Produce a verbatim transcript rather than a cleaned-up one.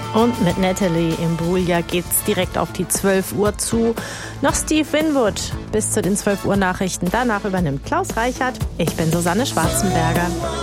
Und mit Natalie Imbruglia geht's direkt auf die zwölf Uhr zu. Noch Steve Winwood bis zu den zwölf Uhr Nachrichten. Danach übernimmt Klaus Reichert. Ich bin Susanne Schwarzenberger.